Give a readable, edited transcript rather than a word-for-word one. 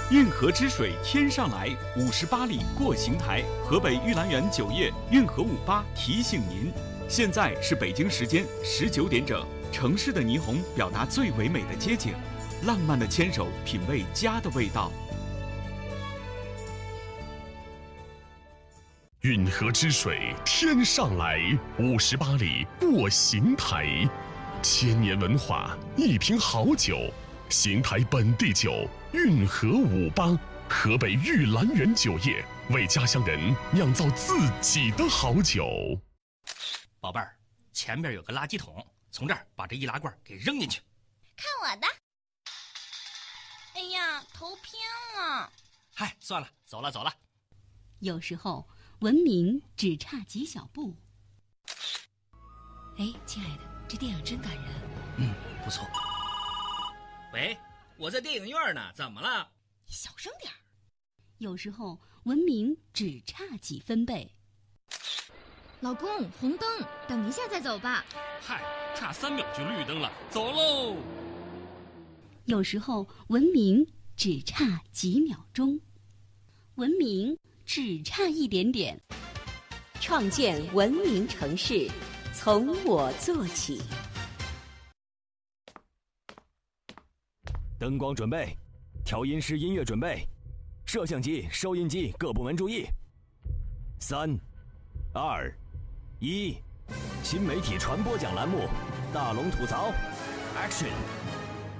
运河之水天上来，58里过邢台。河北玉兰园酒业运河58提醒您，现在是北京时间19点整。城市的霓虹表达最唯美的街景，浪漫的牵手品味家的味道。 运河之水天上来，58里过邢台。千年文化，一瓶好酒，邢台本地酒运河58，河北玉兰园酒业为家乡人酿造自己的好酒。 宝贝儿，前边有个垃圾桶，从这儿把这易拉罐给扔进去。 看我的！哎呀，头偏了。 嗨，算了，走了。 有时候文明只差几小步。 哎，亲爱的，这电影真感人。 不错。喂，我在电影院呢，怎么了？ 你小声点。 有时候文明只差几分贝。 老公，红灯，等一下再走吧。 嗨，差3秒就绿灯了，走喽。 有时候文明只差几秒钟，文明只差一点点。 创建文明城市，从我做起。 灯光准备，调音师音乐准备，摄像机、收音机各部门注意。3、2、1，新媒体传播奖栏目，大龙吐槽 ，Action。